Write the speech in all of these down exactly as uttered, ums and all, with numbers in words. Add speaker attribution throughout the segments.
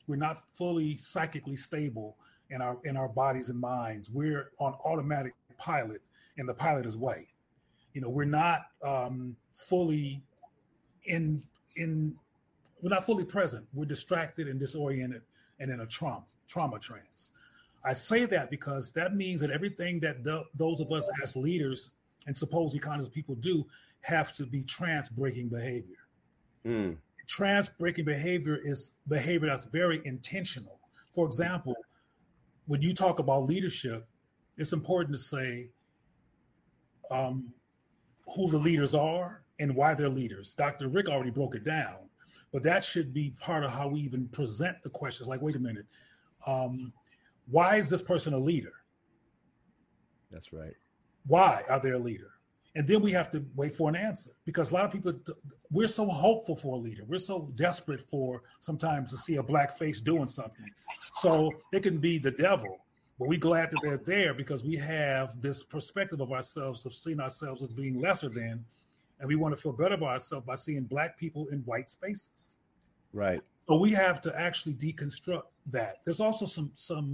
Speaker 1: we're not fully psychically stable in our in our bodies and minds. We're on automatic pilot, and the pilot is white. You know, we're not um, fully in in we're not fully present. We're distracted and disoriented and in a trauma trauma trance. I say that because that means that everything that the, those of us as leaders and supposedly conscious people do have to be trance breaking behavior. Mm. Trance breaking behavior is behavior that's very intentional. For example, when you talk about leadership, it's important to say um, who the leaders are and why they're leaders. Doctor Rick already broke it down, but that should be part of how we even present the questions. Like, wait a minute, um, why is this person a leader?
Speaker 2: That's right.
Speaker 1: Why are they a leader? And then we have to wait for an answer, because a lot of people, we're so hopeful for a leader. We're so desperate for sometimes to see a black face doing something. So it can be the devil, but we're glad that they're there because we have this perspective of ourselves, of seeing ourselves as being lesser than, and we want to feel better about ourselves by seeing black people in white spaces.
Speaker 2: Right.
Speaker 1: So we have to actually deconstruct that. There's also some some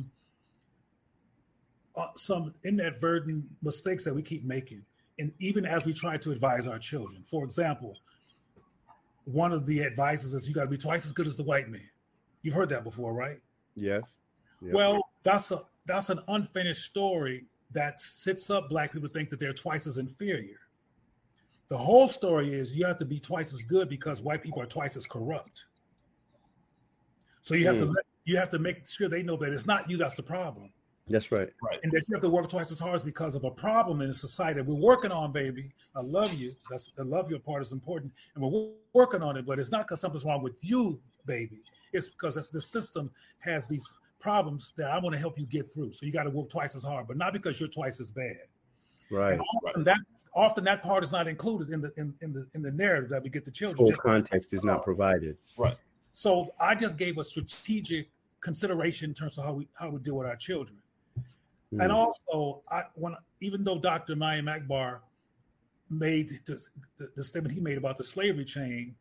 Speaker 1: uh, some inadvertent mistakes that we keep making. And even as we try to advise our children, for example, one of the advices is you got to be twice as good as the white man. You've heard that before, right?
Speaker 2: Yes. Yep.
Speaker 1: Well, that's a that's an unfinished story that sits up black people to think that they're twice as inferior. The whole story is you have to be twice as good because white people are twice as corrupt. So you have mm. to let, you have to make sure they know that it's not you that's the problem.
Speaker 2: That's right.
Speaker 1: Right. And that you have to work twice as hard because of a problem in the society that we're working on, baby. I love you. That's the love your part is important. And we're working on it, but it's not because something's wrong with you, baby. It's because that's, the system has these problems that I want to help you get through. So you got to work twice as hard, but not because you're twice as bad.
Speaker 2: Right.
Speaker 1: And often that often that part is not included in the in, in the in the narrative that we get the children.
Speaker 2: Full context is not provided.
Speaker 1: Right. So I just gave a strategic consideration in terms of how we how we deal with our children. And also, I when even though Doctor Mayim Akbar made the, the, the statement he made about the slavery chain,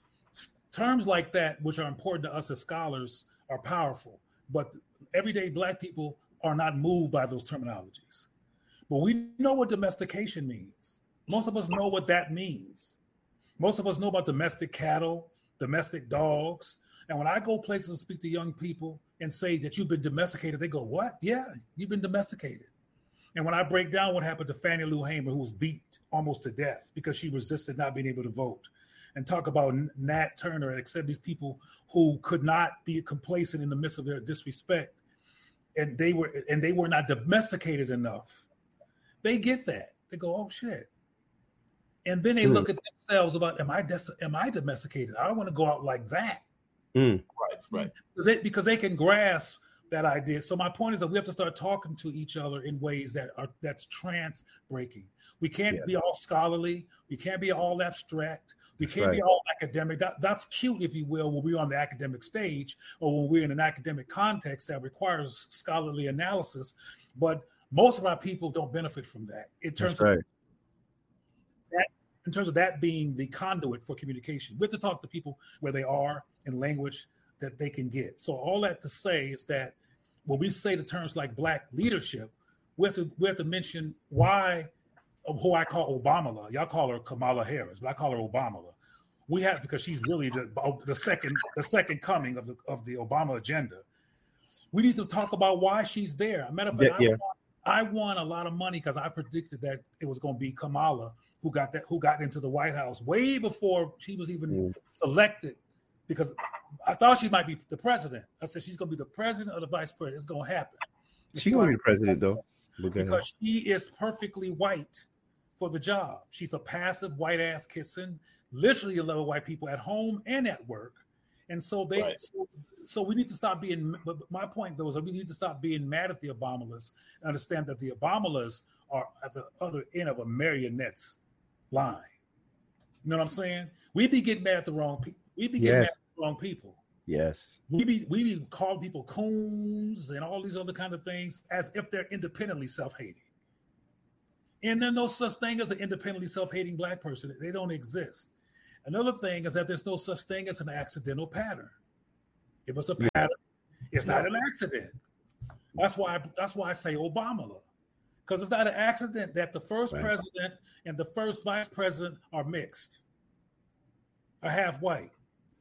Speaker 1: terms like that, which are important to us as scholars, are powerful. But everyday black people are not moved by those terminologies. But we know what domestication means. Most of us know what that means. Most of us know about domestic cattle, domestic dogs. And when I go places and speak to young people and say that you've been domesticated, they go, what? Yeah, you've been domesticated. And when I break down what happened to Fannie Lou Hamer, who was beat almost to death because she resisted not being able to vote, and talk about Nat Turner and accept these people who could not be complacent in the midst of their disrespect, and they were and they were not domesticated enough, they get that. They go, oh, shit. And then they mm. look at themselves about, am I, des- am I domesticated? I don't want to go out like that.
Speaker 2: Mm.
Speaker 1: Right, right. Because they, because they can grasp that idea. So my point is that we have to start talking to each other in ways that are that's trance breaking. We can't yeah. be all scholarly. We can't be all abstract. We that's can't right. be all academic. That, that's cute, if you will, when we're on the academic stage or when we're in an academic context that requires scholarly analysis. But most of our people don't benefit from that. In terms
Speaker 2: that's right.
Speaker 1: of that, in terms of that being the conduit for communication, we have to talk to people where they are in language that they can get. So all that to say is that when we say the terms like black leadership, we have to we have to mention why, who I call Obama. Y'all call her Kamala Harris, but I call her Obama. We have, because she's really the the second the second coming of the of the Obama agenda. We need to talk about why she's there. A matter of fact,
Speaker 2: yeah, yeah.
Speaker 1: I, won, I won a lot of money because I predicted that it was going to be Kamala who got that who got into the White House way before she was even mm. selected. Because I thought she might be the president. I said she's going to be the president or the vice president. It's going to happen.
Speaker 2: She's going to be the president, though.
Speaker 1: Because she is perfectly white for the job. She's a passive white ass kissing, literally a lot of white people at home and at work. And so they, right. so, so we need to stop being. But my point though is that we need to stop being mad at the Obamas and understand that the Obamas are at the other end of a marionette's line. You know what I'm saying? We be getting mad at the wrong people. We be getting yes. mad at the wrong people.
Speaker 2: Yes.
Speaker 1: We be we be calling people coons and all these other kind of things as if they're independently self-hating. And then no such thing as an independently self-hating black person. They don't exist. Another thing is that there's no such thing as an accidental pattern. It was a pattern. It's not an accident. That's why. That's why I say Obama, because it's not an accident that the first right. president and the first vice president are mixed, are half white.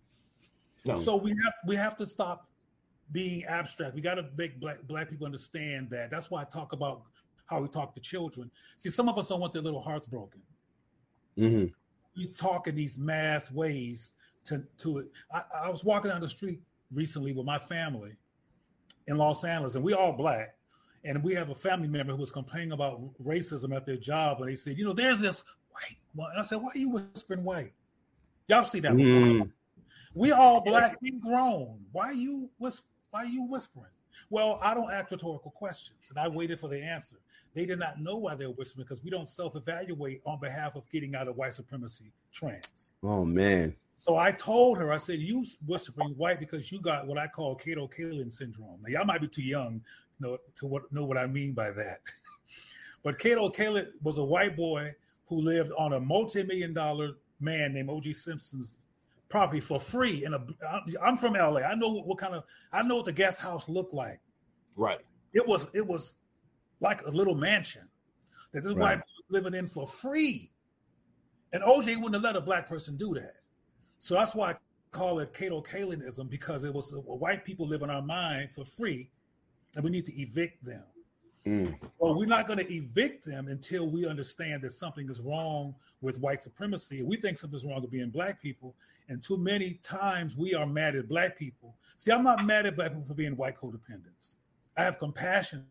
Speaker 1: No. So we have we have to stop being abstract. We got to make black black people understand that. That's why I talk about how we talk to children. See, some of us don't want their little hearts broken.
Speaker 2: Mm-hmm.
Speaker 1: We talk in these mass ways to to it. I, I was walking down the street recently with my family in Los Angeles, and we all black, and we have a family member who was complaining about racism at their job, and they said, you know, there's this white one. And I said, why are you whispering white? Y'all see that before? Mm. We all black and grown. Why are you whisp- why are you whispering? Well, I don't ask rhetorical questions, and I waited for the answer. They did not know why they were whispering because we don't self-evaluate on behalf of getting out of white supremacy trance.
Speaker 2: Oh, man.
Speaker 1: So I told her, I said, you whispering white because you got what I call Kato Kaelin syndrome. Now, y'all might be too young to know, to what, know what I mean by that. But Kato Kaelin was a white boy who lived on a multi-million dollar man named O J Simpson's property for free. In a, I'm from L A. I know what kind of, I know what the guest house looked like.
Speaker 3: Right.
Speaker 1: It was, it was like a little mansion that this right. white was living in for free. And O J wouldn't have let a black person do that. So that's why I call it Kato Kaelinism, because it was white people live in our mind for free, and we need to evict them. Mm. Well, we're not going to evict them until we understand that something is wrong with white supremacy. We think something's wrong with being black people, and too many times we are mad at black people. See, I'm not mad at black people for being white codependents. I have compassion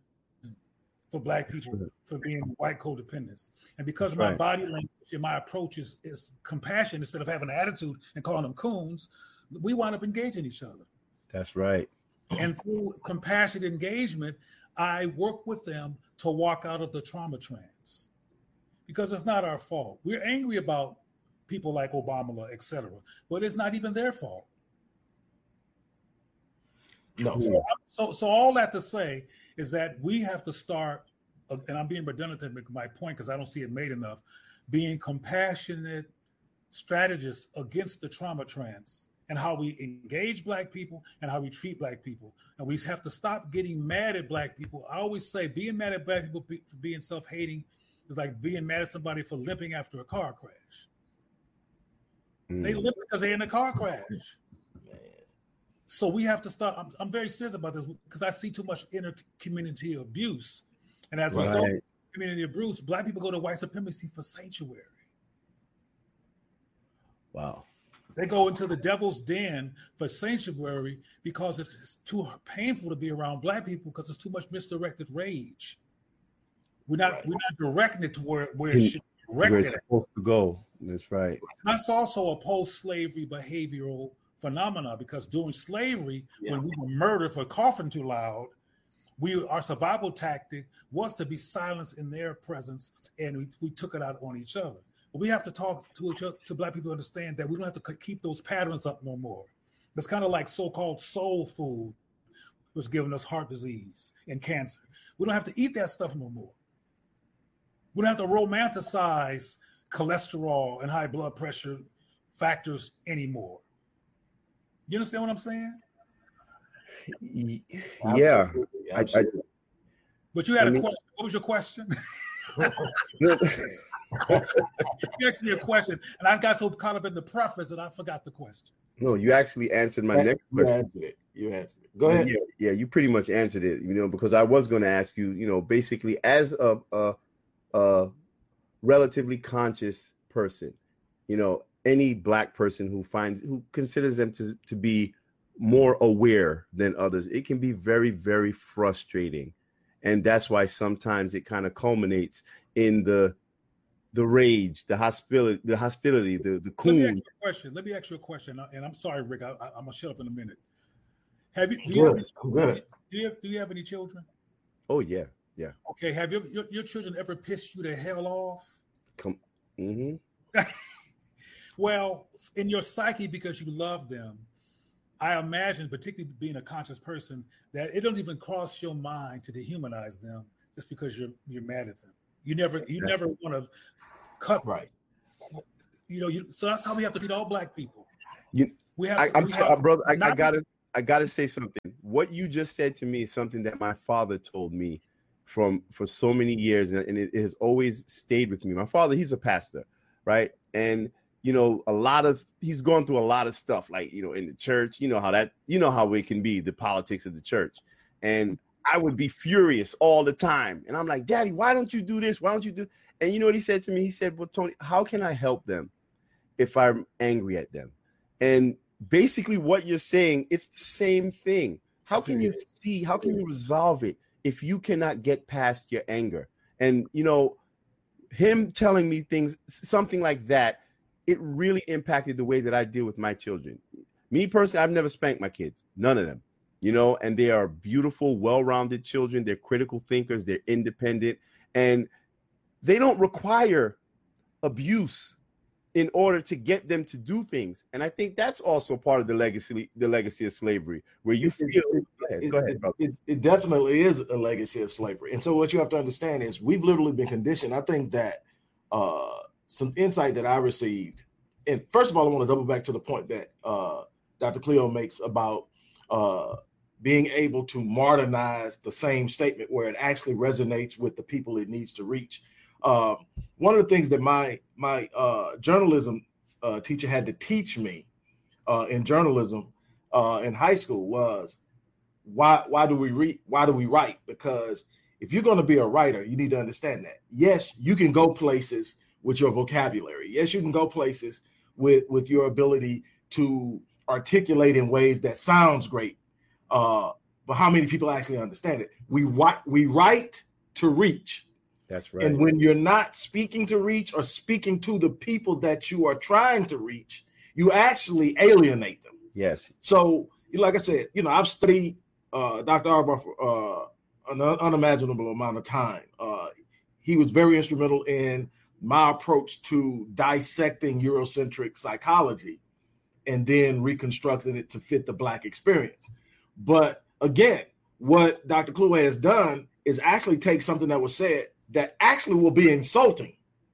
Speaker 1: for black people for being white codependents. And because That's my right. body language and my approach is, is compassion instead of having an attitude and calling them coons, we wind up engaging each other.
Speaker 2: That's right.
Speaker 1: And through compassionate engagement, I work with them to walk out of the trauma trance, because it's not our fault. We're angry about people like Obama, et cetera, but it's not even their fault.
Speaker 3: No.
Speaker 1: So, so, so all that to say is that we have to start, and I'm being redundant to make my point because I don't see it made enough, being compassionate strategists against the trauma trance and how we engage black people and how we treat black people. And we have to stop getting mad at black people. I always say being mad at black people for being self-hating is like being mad at somebody for limping after a car crash. Mm. They limp because they're in a car crash. So we have to start. I'm, I'm very serious about this because I see too much inter-community abuse. And as a result of community abuse, black people go to white supremacy for sanctuary.
Speaker 2: Wow.
Speaker 1: They go into the devil's den for sanctuary because it's too painful to be around black people because there's too much misdirected rage. We're not right. we're not directing it to where, where it should be directed.
Speaker 2: Where it's supposed to go. That's right.
Speaker 1: That's also a post-slavery behavioral phenomena, because during slavery, yeah. when we were murdered for coughing too loud, we our survival tactic was to be silenced in their presence, and we, we took it out on each other. But we have to talk to each other, to black people to understand that we don't have to keep those patterns up no more. It's kind of like so-called soul food was giving us heart disease and cancer. We don't have to eat that stuff no more. We don't have to romanticize cholesterol and high blood pressure factors anymore. You understand what I'm saying?
Speaker 2: Yeah. I, I,
Speaker 1: but you had I a mean, question. What was your question? You asked me a question, and I got so caught up in the preface that I forgot the question.
Speaker 2: No, you actually answered my next
Speaker 3: you
Speaker 2: question.
Speaker 3: Answered it. You answered it. Go ahead.
Speaker 2: Yeah, yeah, you pretty much answered it, you know, because I was going to ask you, you know, basically as a, a, a relatively conscious person, you know, any black person who finds, who considers them to, to be more aware than others, it can be very, very frustrating. And that's why sometimes it kind of culminates in the the rage, the hostility, the hostility, the the coon.
Speaker 1: Let me ask you a question. Let me ask you a question. And I'm sorry, Rick, I, I, I'm gonna shut up in a minute. Have you? Do you, have, any, do you have? Do you have any children?
Speaker 2: Oh yeah, yeah.
Speaker 1: Okay. Have your your, your children ever pissed you the hell off?
Speaker 2: Come. Mm-hmm.
Speaker 1: Well, in your psyche, because you love them, I imagine, particularly being a conscious person, that it doesn't even cross your mind to dehumanize them just because you're you're mad at them. You never you never want to cut
Speaker 3: right.
Speaker 1: You know, you, so that's how we have to treat all black people.
Speaker 2: You,
Speaker 1: we have.
Speaker 2: I,
Speaker 1: to,
Speaker 2: I'm
Speaker 1: we
Speaker 2: t-
Speaker 1: have
Speaker 2: brother. I,
Speaker 1: not,
Speaker 2: I got it. I got to say something. What you just said to me is something that my father told me from for so many years, and it, it has always stayed with me. My father, he's a pastor, right? And you know, a lot of he's gone through a lot of stuff, like, you know, in the church. You know how that, you know how it can be, the politics of the church. And I would be furious all the time. And I'm like, Daddy, why don't you do this? Why don't you do? And you know what he said to me? He said, well, Tony, how can I help them if I'm angry at them? And basically what you're saying, it's the same thing. How can you see, how can you resolve it if you cannot get past your anger? And, you know, him telling me things, something like that, it really impacted the way that I deal with my children. Me personally, I've never spanked my kids, none of them, you know, and they are beautiful, well-rounded children. They're critical thinkers. They're independent, and they don't require abuse in order to get them to do things. And I think that's also part of the legacy, the legacy of slavery, where you feel.
Speaker 3: It,
Speaker 2: go ahead,
Speaker 3: it,
Speaker 2: go ahead, brother.
Speaker 3: It, it definitely is a legacy of slavery. And so what you have to understand is we've literally been conditioned. I think that uh, some insight that I received, and first of all, I want to double back to the point that uh, Doctor Cleo makes about uh, being able to modernize the same statement where it actually resonates with the people it needs to reach. Uh, one of the things that my my uh, journalism uh, teacher had to teach me uh, in journalism uh, in high school was why why do we read why do we write? Because if you're going to be a writer, you need to understand that. Yes, you can go places with your vocabulary. Yes, you can go places with with your ability to articulate in ways that sounds great. Uh, but how many people actually understand it? We write we write to reach.
Speaker 2: That's right.
Speaker 3: And when you're not speaking to reach or speaking to the people that you are trying to reach, you actually alienate them.
Speaker 2: Yes.
Speaker 3: So, like I said, you know, I've studied uh, Doctor Auerbach for uh, an unimaginable amount of time. Uh, he was very instrumental in my approach to dissecting Eurocentric psychology and then reconstructing it to fit the Black experience. But again, what Doctor Clouet has done is actually take something that was said that actually will be insulting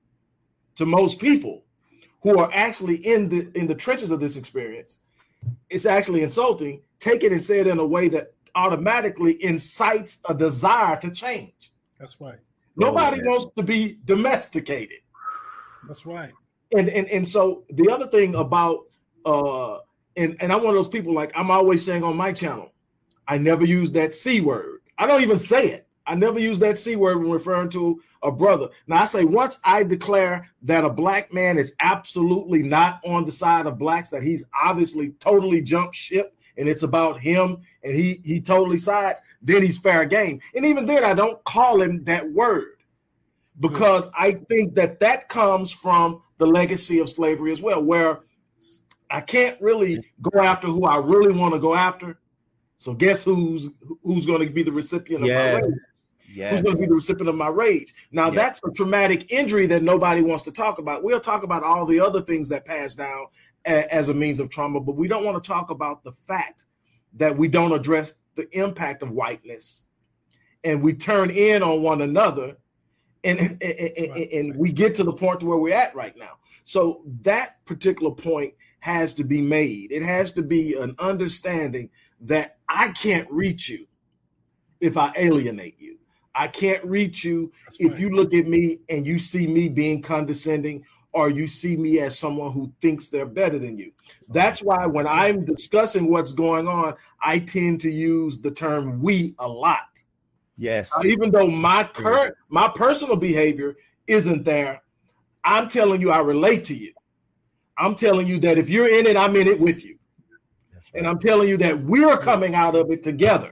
Speaker 3: to most people who are actually in the in the trenches of this experience. It's actually insulting. Take it and say it in a way that automatically incites a desire to change.
Speaker 1: That's right.
Speaker 3: Nobody
Speaker 2: Oh,
Speaker 3: wants to be domesticated.
Speaker 1: That's right.
Speaker 3: And and and so the other thing about uh and and I'm one of those people, like I'm always saying on my channel, I never use that C word. I don't even say it. I never use that C word when referring to a brother. Now, I say once I declare that a Black man is absolutely not on the side of Blacks, that he's obviously totally jumped ship and it's about him and he he totally sides, then he's fair game. And even then, I don't call him that word because I think that that comes from the legacy of slavery as well, where I can't really go after who I really want to go after. So guess who's who's going to be the recipient of
Speaker 2: Yes.
Speaker 3: my rage?
Speaker 2: Yes.
Speaker 3: Who's going to be the recipient of my rage? Now,
Speaker 2: Yes.
Speaker 3: that's a traumatic injury that nobody wants to talk about. We'll talk about all the other things that pass down a, as a means of trauma, but we don't want to talk about the fact that we don't address the impact of whiteness and we turn in on one another and, and, and,
Speaker 1: Right.
Speaker 3: and we get to the point to where we're at right now. So that particular point has to be made. It has to be an understanding that I can't reach you if I alienate you. I can't reach you
Speaker 1: That's
Speaker 3: if
Speaker 1: right.
Speaker 3: you look at me and you see me being condescending or you see me as someone who thinks they're better than you. That's why when I'm discussing what's going on, I tend to use the term we a lot.
Speaker 2: Yes.
Speaker 3: Uh, even though my current, my personal behavior isn't there, I'm telling you I relate to you. I'm telling you that if you're in it, I'm in it with you.
Speaker 2: That's right.
Speaker 3: And I'm telling you that we're coming out of it together.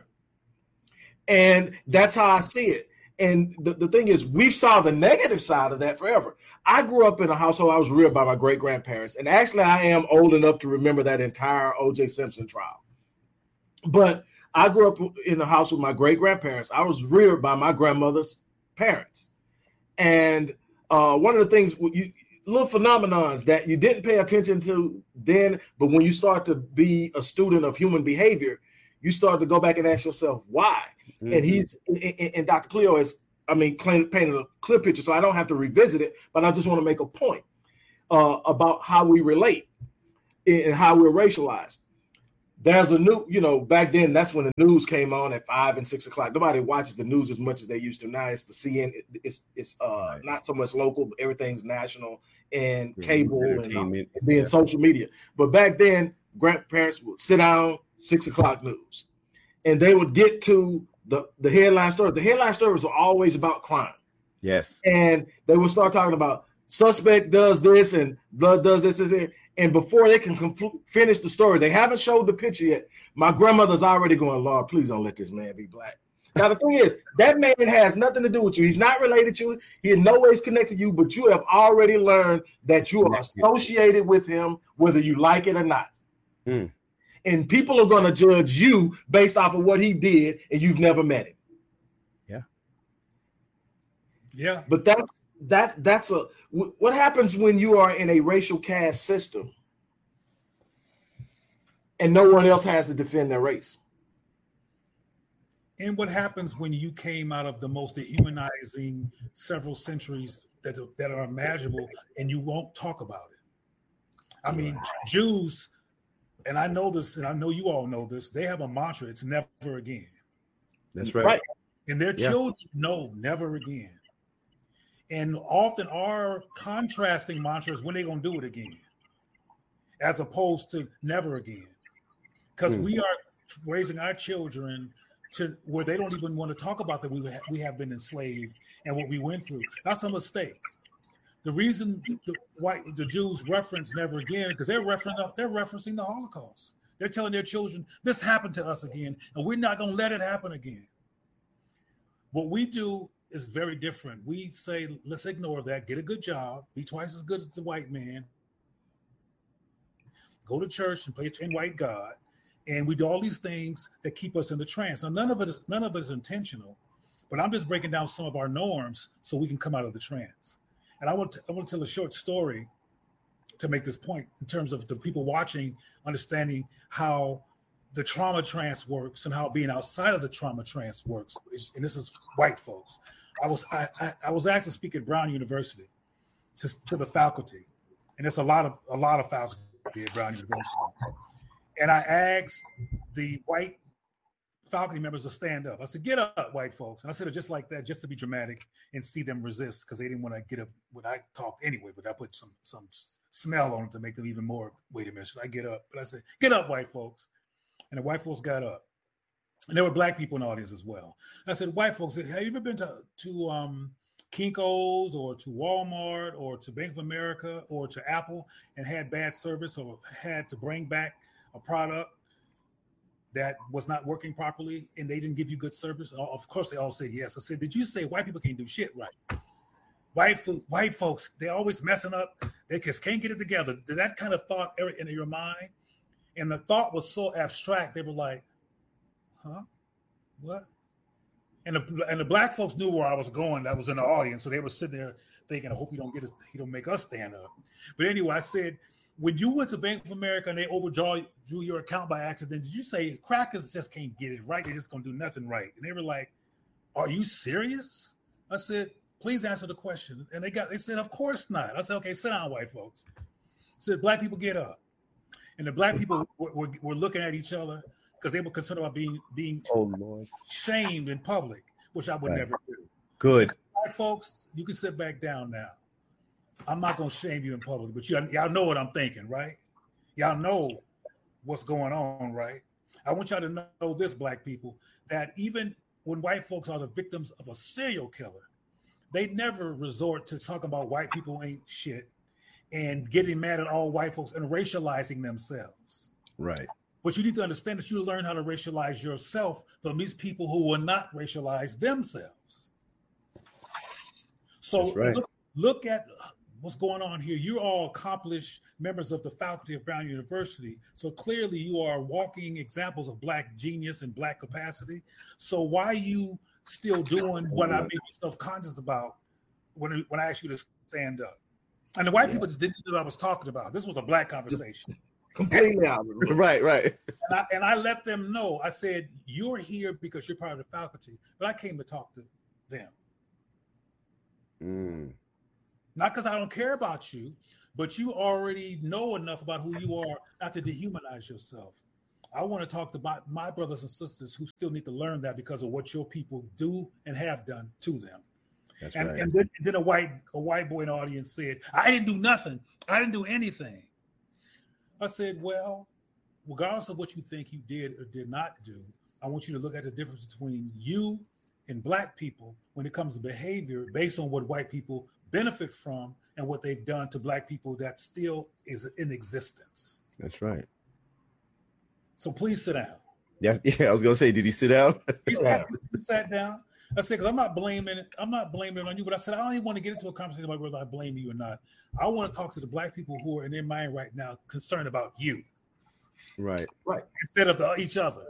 Speaker 3: And that's how I see it. And the, the thing is, we saw the negative side of that forever. I grew up in a household, I was reared by my great-grandparents. And actually, I am old enough to remember that entire O J Simpson trial. But I grew up in a house with my great-grandparents. I was reared by my grandmother's parents. And uh, one of the things, you, little phenomenons that you didn't pay attention to then, but when you start to be a student of human behavior, you start to go back and ask yourself, why? Mm-hmm. And he's, and, and Doctor Cleo is, I mean, painted a clear picture, so I don't have to revisit it, but I just want to make a point uh, about how we relate and how we're racialized. there's a new, you know, back then that's when the news came on at five and six o'clock. Nobody watches the news as much as they used to. Now it's the C N N. It's it's uh not so much local, but everything's national and
Speaker 2: Yeah,
Speaker 3: cable and,
Speaker 2: entertainment.
Speaker 3: and then
Speaker 2: Yeah.
Speaker 3: social media. But back then, grandparents would sit down, six o'clock news, and they would get to the the headline story. The headline stories were always about crime,
Speaker 2: Yes.
Speaker 3: and they would start talking about suspect does this and blood does this and that. And before they can conclu- finish the story, they haven't showed the picture yet. My grandmother's already going, Lord, please don't let this man be black. Now, the thing is, that man has nothing to do with you. He's not related to you. He in no way is connected to you, but you have already learned that you are associated with him, whether you like it or not.
Speaker 2: Hmm.
Speaker 3: And people are going to judge you based off of what he did, and you've never met him.
Speaker 2: Yeah.
Speaker 1: Yeah.
Speaker 3: But that's that that's a what happens when you are in a racial caste system and no one else has to defend their race.
Speaker 1: And what happens when you came out of the most dehumanizing several centuries that, that are imaginable and you won't talk about it? I mean, Jews, and I know this, and I know you all know this, they have a mantra, it's never again.
Speaker 2: That's right.
Speaker 3: Right.
Speaker 1: And their
Speaker 2: Yeah.
Speaker 1: children know never again. And often our contrasting mantra is when they going to do it again, as opposed to never again. Because
Speaker 2: Hmm.
Speaker 1: we are raising our children to where they don't even want to talk about that we have, we have been enslaved and what we went through. That's a mistake. The reason the white the Jews reference never again because they're referencing they're referencing the Holocaust. They're telling their children this happened to us again, and we're not going to let it happen again. What we do is very different. We say, let's ignore that, get a good job, be twice as good as the white man, go to church and pray to a white God, and we do all these things that keep us in the trance. Now, none of it is none of it is intentional, but I'm just breaking down some of our norms so we can come out of the trance. And I want to, I want to tell a short story to make this point in terms of the people watching, understanding how the trauma trance works and how being outside of the trauma trance works. And this is white folks. I was I, I, I was asked to speak at Brown University to, to the faculty, and there's a lot of a lot of faculty at Brown University. And I asked the white faculty members to stand up. I said, "Get up, white folks." And I said it just like that, just to be dramatic and see them resist because they didn't want to get up when I talked anyway. But I put some some smell on it to make them even more. Wait a minute, should I get up? But I said, "Get up, white folks." And the white folks got up. And there were black people in the audience as well. I said, white folks, have you ever been to, to um, Kinko's or to Walmart or to Bank of America or to Apple and had bad service or had to bring back a product that was not working properly and they didn't give you good service? Of course, they all said yes. I said, did you say white people can't do shit right? White, white folks, they're always messing up. They just can't get it together. Did that kind of thought enter into your mind? And the thought was so abstract. They were like, huh? What? And the and the black folks knew where I was going. That was in the audience, so they were sitting there thinking, "I hope he don't get us, he don't make us stand up." But anyway, I said, when you went to Bank of America and they overdrew your account by accident, did you say crackers just can't get it right? They're just gonna do nothing right? And they were like, "Are you serious?" I said, "Please answer the question." And they got they said, "Of course not." I said, "Okay, sit down, white folks." I said, "Black people, get up." And the black people were, were, were looking at each other because they were concerned about being being
Speaker 2: Oh Lord.
Speaker 1: shamed in public, which I would
Speaker 2: Right.
Speaker 1: never do.
Speaker 2: Good.
Speaker 1: Black folks, you can sit back down now. I'm not going to shame you in public, but y'all, y'all know what I'm thinking, right? Y'all know what's going on, right? I want y'all to know this, black people, that even when white folks are the victims of a serial killer, they never resort to talking about white people ain't shit and getting mad at all white folks and racializing themselves.
Speaker 2: Right.
Speaker 1: But you need to understand that you learn how to racialize yourself from these people who will not racialize themselves. So
Speaker 2: That's right.
Speaker 1: look, look at what's going on here. You're all accomplished members of the faculty of Brown University. So clearly you are walking examples of black genius and black capacity. So why are you still doing what I made you self-conscious about when, when I asked you to stand up? And the white
Speaker 2: Yeah.
Speaker 1: people just didn't know what I was talking about. This was a black conversation.
Speaker 3: Completely out of it.
Speaker 2: Right, right.
Speaker 1: And I, and I let them know, I said, you're here because you're part of the faculty, but I came to talk to them.
Speaker 2: Mm.
Speaker 1: Not because I don't care about you, but you already know enough about who you are not to dehumanize yourself. I want to talk to my, my brothers and sisters who still need to learn that because of what your people do and have done to them.
Speaker 2: That's
Speaker 1: and,
Speaker 2: right.
Speaker 1: and then, then a white a white boy in the audience said, I didn't do nothing. I didn't do anything. I said, well, regardless of what you think you did or did not do, I want you to look at the difference between you and black people when it comes to behavior based on what white people benefit from and what they've done to black people that still is in existence.
Speaker 2: That's right.
Speaker 1: So please sit down.
Speaker 2: Yeah, yeah. I was gonna say, did he sit down?
Speaker 1: He sat, he sat down. I said, because I'm not blaming it. I'm not blaming it on you, but I said I don't even want to get into a conversation about whether I blame you or not. I want to talk to the black people who are in their mind right now concerned about you,
Speaker 2: Right,
Speaker 3: right,
Speaker 1: instead of the, each other.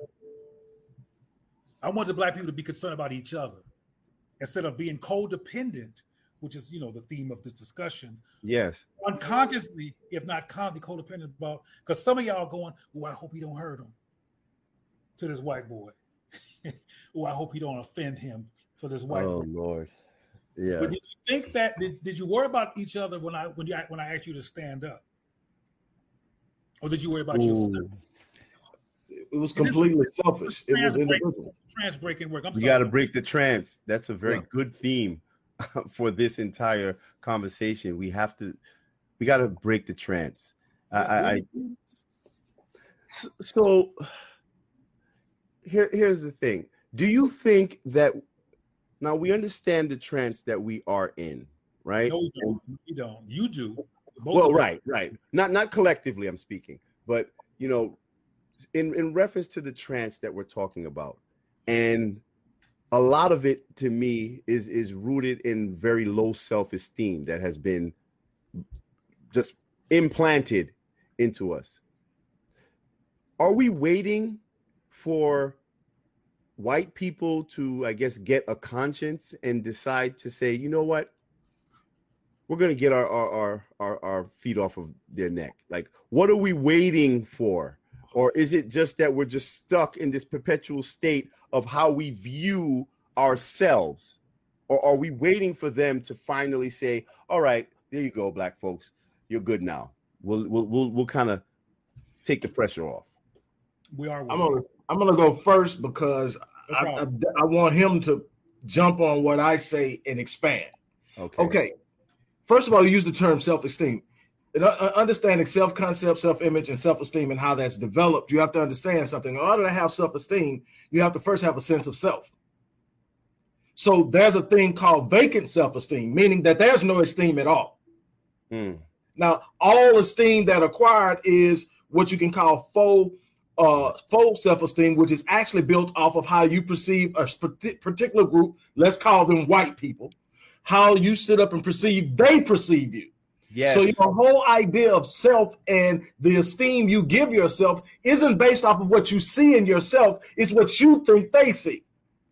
Speaker 1: I want the black people to be concerned about each other instead of being codependent, which is, you know, the theme of this discussion.
Speaker 2: Yes.
Speaker 1: Unconsciously, if not consciously, codependent about, because some of y'all going, oh, I hope he don't hurt him to this white boy. Oh, I hope he don't offend him for this white
Speaker 2: Oh
Speaker 1: boy.
Speaker 2: Lord. Yeah.
Speaker 1: But did you think that, did, did you worry about each other when I when you when I asked you to stand up? Or did you worry about
Speaker 2: Ooh.
Speaker 1: yourself?
Speaker 3: It was completely selfish. It was
Speaker 1: Trans break-
Speaker 3: individual.
Speaker 1: Trans breaking work. I'm
Speaker 2: You
Speaker 1: sorry.
Speaker 2: got to break the trance. That's a very
Speaker 3: Yeah.
Speaker 2: good theme for this entire conversation. We have to, we got to break the trance. I, I, I so here, here's the thing. Do you think that now we understand the trance that we are in, right?
Speaker 1: No, you don't. You don't. You do. Both
Speaker 2: Well,
Speaker 1: of us.
Speaker 2: right, right. Not not collectively, I'm speaking, but you know, in in reference to the trance that we're talking about, and a lot of it to me is is rooted in very low self-esteem that has been just implanted into us. Are we waiting for white people to, I guess, get a conscience and decide to say, you know what, we're going to get our, our our our our feet off of their neck? Like, what are we waiting for? Or is it just that we're just stuck in this perpetual state of how we view ourselves? Or are we waiting for them to finally say, all right, there you go, black folks, you're good now. We'll we'll we'll, we'll kind of take the pressure off.
Speaker 1: We are.
Speaker 3: I'm gonna I'm gonna go first because
Speaker 1: No
Speaker 3: I, I,
Speaker 1: problem.
Speaker 3: I want him to jump on what I say and expand.
Speaker 2: Okay.
Speaker 3: Okay. First of all, you use the term self-esteem. And, uh, understanding self-concept, self-image, and self-esteem and how that's developed, you have to understand something. In order to have self-esteem, you have to first have a sense of self. So there's a thing called vacant self-esteem, meaning that there's no esteem at all.
Speaker 2: Hmm.
Speaker 3: Now, all esteem that acquired is what you can call faux, uh, faux self-esteem, which is actually built off of how you perceive a parti- particular group. Let's call them white people. How you sit up and perceive they perceive you.
Speaker 2: Yes.
Speaker 3: So your whole idea of self and the esteem you give yourself isn't based off of what you see in yourself. It's what you think they see.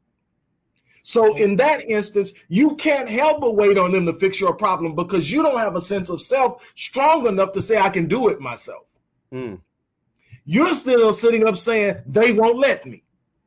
Speaker 3: So in that instance, you can't help but wait on them to fix your problem because you don't have a sense of self strong enough to say, I can do it myself.
Speaker 2: Hmm.
Speaker 3: You're still sitting up saying, they won't let me.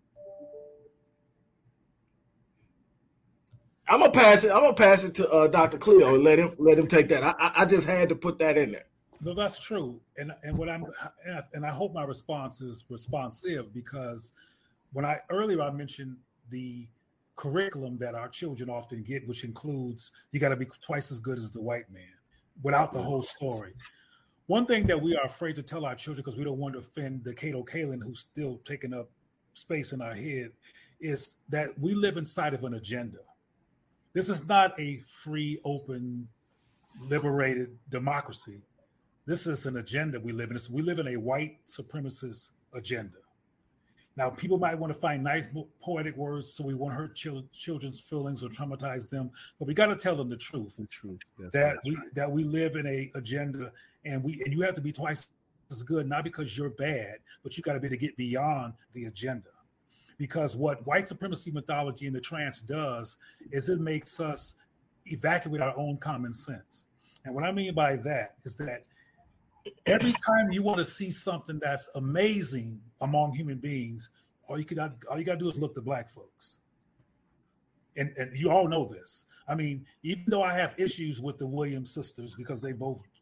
Speaker 3: I'm gonna pass it. I'm gonna pass it to uh, Doctor Cleo and let him let him take that. I, I I just had to put that in there.
Speaker 1: No, that's true, and and what I'm and I hope my response is responsive because when I earlier I mentioned the curriculum that our children often get, which includes you got to be twice as good as the white man, without the whole story. One thing that we are afraid to tell our children because we don't want to offend the Cato Kalin who's still taking up space in our head is that we live inside of an agenda. This is not a free, open, liberated democracy. This is an agenda we live in. We live in a white supremacist agenda. Now, people might want to find nice poetic words so we won't hurt chil- children's feelings or traumatize them, but we got to tell them the truth.
Speaker 2: The truth. That's
Speaker 1: That
Speaker 2: right.
Speaker 1: we that we live in a agenda, and we and you have to be twice as good, not because you're bad, but you got to be to get beyond the agenda. Because what white supremacy mythology in the trance does is it makes us evacuate our own common sense. And what I mean by that is that every time you want to see something that's amazing among human beings, all you could all you got to do is look to black folks. And, and you all know this. I mean, even though I have issues with the Williams sisters because they both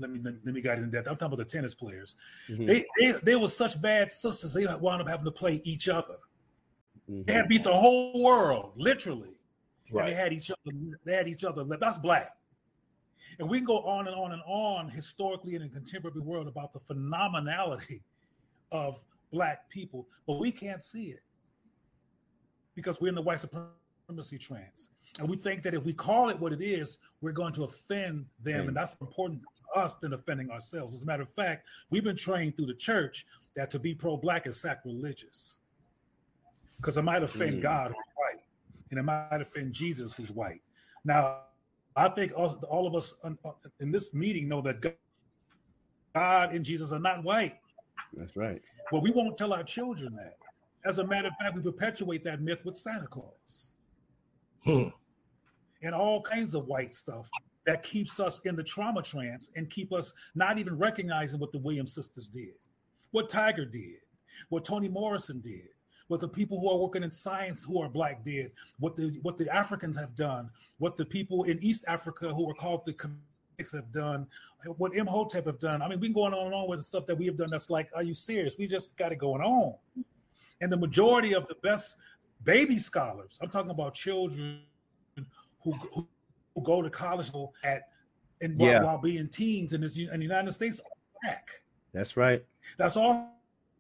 Speaker 1: let me let, let me get into that. I'm talking about the tennis players.
Speaker 2: Mm-hmm.
Speaker 1: They, they they were such bad sisters. They wound up having to play each other.
Speaker 2: Mm-hmm.
Speaker 1: They had beat the whole world, literally.
Speaker 3: Right.
Speaker 1: And they had each other. They had each other. That's black. And we can go on and on and on historically in the contemporary world about the phenomenality of black people, but we can't see it because we're in the white supremacy trance. And we think that if we call it what it is, we're going to offend them. Right. And that's important to us than offending ourselves. As a matter of fact, we've been trained through the church that to be pro-black is sacrilegious because it might offend mm. God who's white, and it might offend Jesus who's white. Now, I think all, all of us in this meeting know that God and Jesus are not white.
Speaker 2: That's right.
Speaker 1: But we won't tell our children that. As a matter of fact, we perpetuate that myth with Santa Claus.
Speaker 3: Hmm.
Speaker 1: And all kinds of white stuff that keeps us in the trauma trance and keep us not even recognizing what the Williams sisters did, what Tiger did, what Toni Morrison did, what the people who are working in science who are black did, what the what the Africans have done, what the people in East Africa who are called the Kemetic have done, what Imhotep have done. I mean, we've been going on and on with the stuff that we have done that's like, are you serious? We just got it going on. And the majority of the best baby scholars, I'm talking about children who, who, who go to college at and while,
Speaker 2: yeah.
Speaker 1: while being teens in, this, in the United States are black.
Speaker 2: That's right.
Speaker 1: That's all.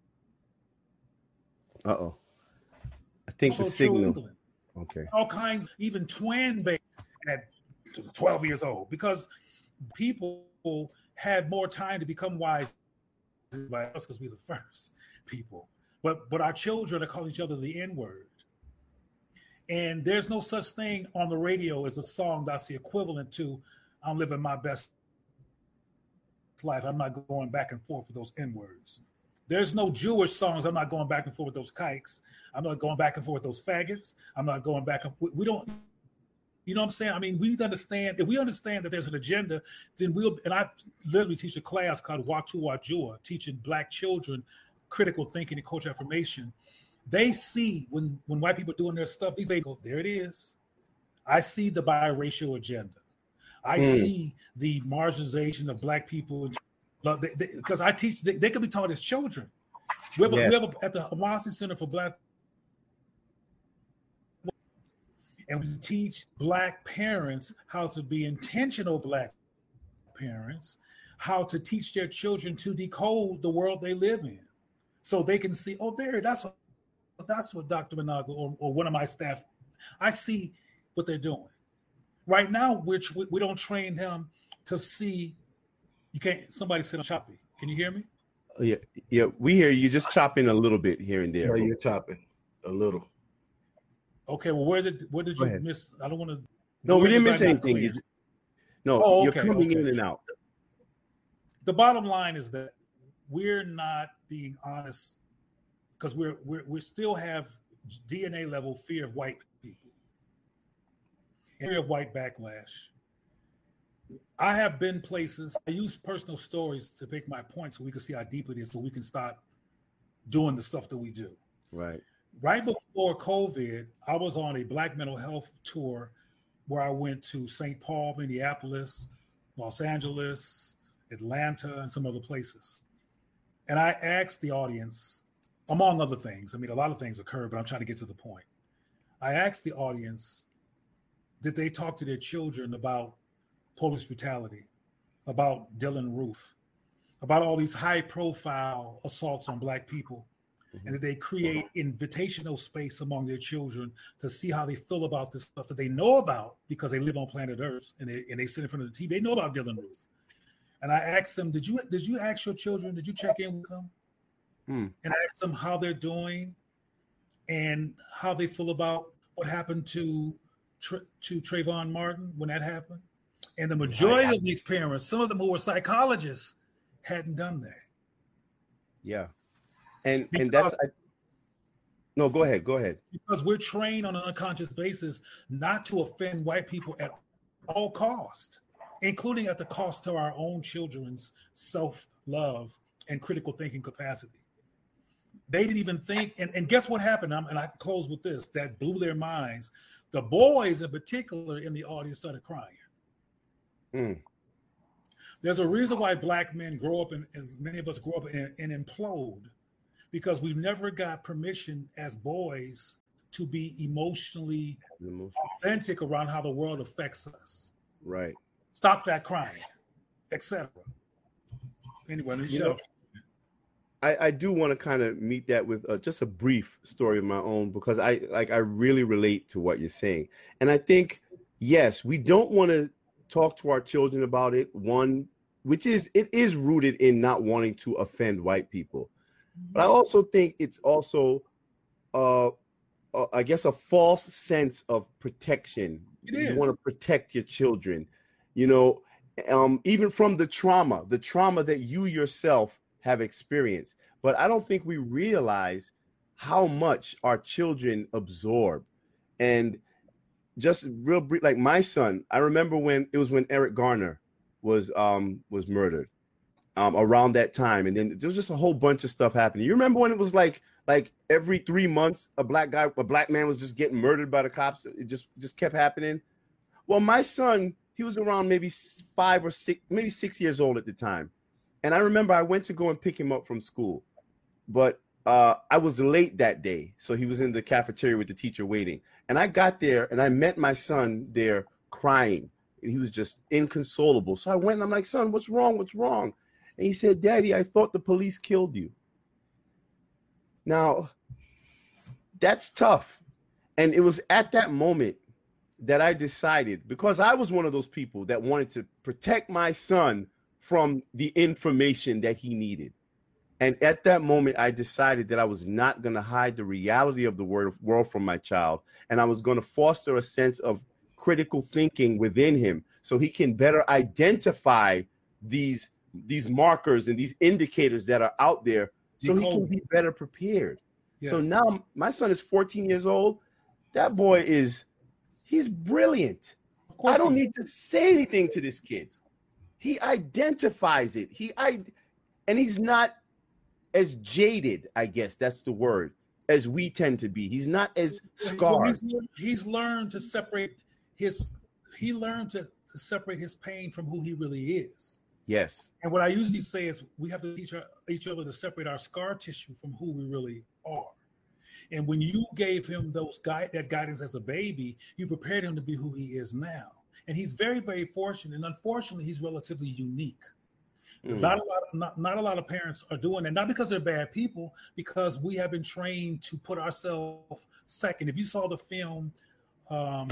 Speaker 2: Uh-oh. I think the signal. Okay.
Speaker 1: All kinds, even twin babies at twelve years old, because people had more time to become wise by us because we're the first people. But but our children are calling each other the N-word. And there's no such thing on the radio as a song that's the equivalent to I'm living my best life. I'm not going back and forth with those N-words. There's no Jewish songs. I'm not going back and forth with those kikes. I'm not going back and forth with those faggots. I'm not going back and we don't, you know what I'm saying? I mean, we need to understand, if we understand that there's an agenda, then we'll, and I literally teach a class called Watu Wajua, teaching black children critical thinking and cultural affirmation. They see when, when white people are doing their stuff, these babies go, there it is. I see the biracial agenda. I mm. see the marginalization of black people. Because I teach, they, they could be taught as children. We have, a, yes. we have a, at the Hamasi Center for Black, and we teach black parents how to be intentional black parents, how to teach their children to decode the world they live in, so they can see, oh, there, that's what that's what Doctor Managa or, or one of my staff, I see what they're doing. Right now, which we, we don't train them to see. You can't. Somebody said I'm choppy. Can you hear me?
Speaker 2: Yeah, yeah. We hear you. Just chopping a little bit here and there.
Speaker 3: Yeah, you're chopping a little.
Speaker 1: Okay. Well, where did where did you miss? I don't want to.
Speaker 2: No, we didn't miss anything. You, no, oh, okay, you're coming
Speaker 1: okay.
Speaker 2: in and out.
Speaker 1: The bottom line is that we're not being honest because we're we're we still have D N A level fear of white people, fear of white backlash. I have been places. I use personal stories to make my point so we can see how deep it is so we can start doing the stuff that we do.
Speaker 2: Right.
Speaker 1: Right before COVID, I was on a Black mental health tour where I went to Saint Paul, Minneapolis, Los Angeles, Atlanta, and some other places. And I asked the audience, among other things, I mean, a lot of things occurred, but I'm trying to get to the point. I asked the audience, did they talk to their children about police brutality, about Dylan Roof, about all these high-profile assaults on Black people, mm-hmm. and that they create invitational space among their children to see how they feel about this stuff that they know about because they live on planet Earth and they and they sit in front of the T V. They know about Dylan Roof. And I asked them, did you did you ask your children, did you check in with them? Mm. And I asked them how they're doing and how they feel about what happened to, to Trayvon Martin when that happened. And the majority of these parents, some of them who were psychologists, hadn't done that.
Speaker 2: Yeah. And
Speaker 1: because,
Speaker 2: and that's I, no, go ahead, go ahead.
Speaker 1: Because we're trained on an unconscious basis not to offend white people at all cost, including at the cost to our own children's self-love and critical thinking capacity. They didn't even think, and, and guess what happened? I'm, and I close with this, that blew their minds. The boys in particular in the audience started crying. Mm. There's a reason why black men grow up and many of us grow up and, and implode, because we never got permission as boys to be emotionally authentic around how the world affects us.
Speaker 2: Right.
Speaker 1: Stop that crying, et cetera. Anyway, let me shut up.
Speaker 2: I, I do want to kind of meet that with uh, just a brief story of my own, because I like I really relate to what you're saying. And I think, yes, we don't want to talk to our children about it. One, which is it is rooted in not wanting to offend white people. But I also think it's also, uh, uh, I guess, a false sense of protection.
Speaker 1: It
Speaker 2: you
Speaker 1: is.
Speaker 2: want to protect your children, you know, um, even from the trauma, the trauma that you yourself have experienced. But I don't think we realize how much our children absorb. And just real brief, like my son, I remember when it was when Eric Garner was um was murdered um around that time, and then there was just a whole bunch of stuff happening. You remember when it was like like every three months a black guy, a black man was just getting murdered by the cops? It just just kept happening. Well, my son, he was around maybe five or six, maybe six years old at the time. And I remember I went to go and pick him up from school, but uh, I was late that day. So he was in the cafeteria with the teacher waiting. And I got there and I met my son there crying. He was just inconsolable. So I went and I'm like, son, what's wrong? What's wrong? And he said, Daddy, I thought the police killed you. Now, that's tough. And it was at that moment that I decided, because I was one of those people that wanted to protect my son from the information that he needed. And at that moment, I decided that I was not going to hide the reality of the world from my child. And I was going to foster a sense of critical thinking within him so he can better identify these, these markers and these indicators that are out there so he can be better prepared. Yes. So now my son is fourteen years old. That boy is, he's brilliant. I don't need to say anything to this kid. He identifies it. He I, and he's not as jaded, I guess that's the word, as we tend to be. He's not as scarred.
Speaker 1: He's, he's learned to separate his. He learned to, to separate his pain from who he really is.
Speaker 2: Yes.
Speaker 1: And what I usually say is we have to teach our, each other to separate our scar tissue from who we really are. And when you gave him those guide that guidance as a baby, you prepared him to be who he is now. And he's very, very fortunate. And unfortunately, he's relatively unique. Mm. Not a lot of, not, not a lot of parents are doing that, not because they're bad people, because we have been trained to put ourselves second. If you saw the film um,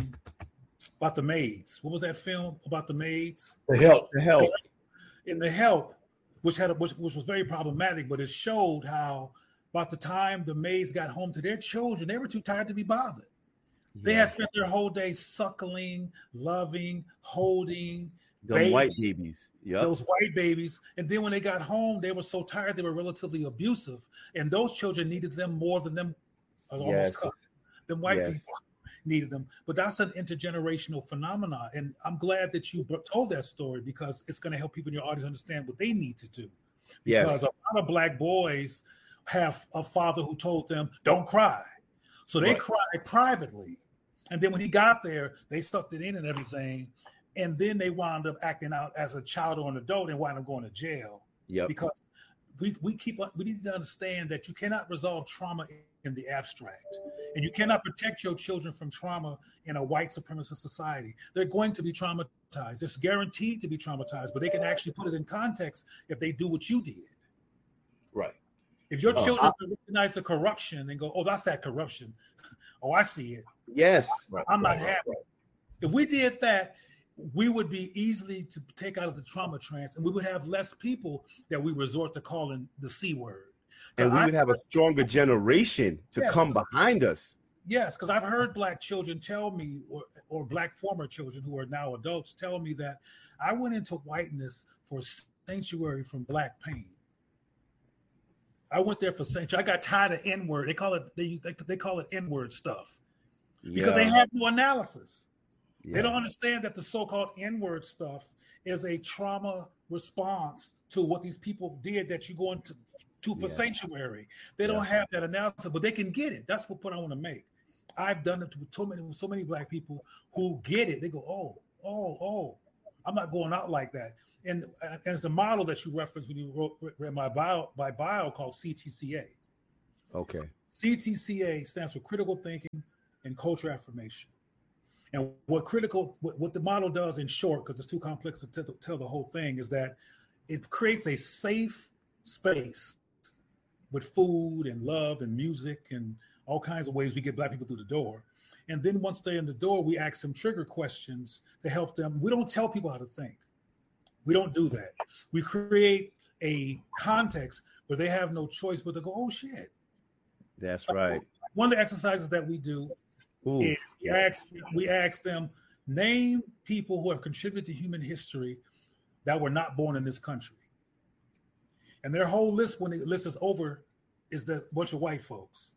Speaker 1: about the maids, what was that film about the maids?
Speaker 3: The Help.
Speaker 2: The Help.
Speaker 1: In The Help, which had a, which, which was very problematic, but it showed how about the time the maids got home to their children, they were too tired to be bothered. They yeah. had spent their whole day suckling, loving, holding.
Speaker 2: The babies, white babies. Yep.
Speaker 1: Those white babies. And then when they got home, they were so tired, they were relatively abusive. And those children needed them more than them. Almost
Speaker 2: yes.
Speaker 1: cut. Them white
Speaker 2: yes.
Speaker 1: people needed them. But that's an intergenerational phenomenon. And I'm glad that you told that story, because it's going to help people in your audience understand what they need to do.
Speaker 2: Yes.
Speaker 1: Because a lot of black boys have a father who told them, don't cry. So they right. cried privately. And then when he got there, they sucked it in and everything. And then they wound up acting out as a child or an adult and wound up going to jail.
Speaker 2: Yep.
Speaker 1: Because we, we keep we need to understand that you cannot resolve trauma in the abstract. And you cannot protect your children from trauma in a white supremacist society. They're going to be traumatized. It's guaranteed to be traumatized, but they can actually put it in context if they do what you did.
Speaker 3: Right.
Speaker 1: If your
Speaker 3: uh,
Speaker 1: children
Speaker 3: I,
Speaker 1: recognize the corruption and go, oh, that's that corruption. Oh, I see it.
Speaker 2: Yes.
Speaker 1: I'm not
Speaker 3: right,
Speaker 1: happy.
Speaker 3: Right.
Speaker 1: If we did that, we would be easily to take out of the trauma trance, and we would have less people that we resort to calling the C word.
Speaker 2: And we
Speaker 1: I,
Speaker 2: would have a stronger generation to
Speaker 1: yes,
Speaker 2: come behind us.
Speaker 1: Yes, because I've heard black children tell me, or, or black former children who are now adults tell me that I went into whiteness for sanctuary from black pain. I went there for sanctuary. I got tired of N-word. They call it they they, they call it N-word stuff because yeah. they have no analysis. Yeah. They don't understand that the so-called N-word stuff is a trauma response to what these people did that you go into to for yeah. sanctuary. They yeah. don't have that analysis, but they can get it. That's what point I want to make. I've done it to so many, so many black people who get it. They go, oh, oh, oh, I'm not going out like that. and as the model that you referenced when you wrote read my bio, my bio called C T C A.
Speaker 2: Okay.
Speaker 1: C T C A stands for critical thinking and culture affirmation. And what critical, what, what the model does in short, because it's too complex to t- tell the whole thing, is that it creates a safe space with food and love and music and all kinds of ways we get Black people through the door. And then once they're in the door, we ask them trigger questions to help them. We don't tell people how to think. We don't do that. We create a context where they have no choice but to go, oh, shit.
Speaker 2: That's right.
Speaker 1: One of the exercises that we do Ooh, is we, yes. ask, we ask them, name people who have contributed to human history that were not born in this country. And their whole list, when the list is over, is the bunch of white folks.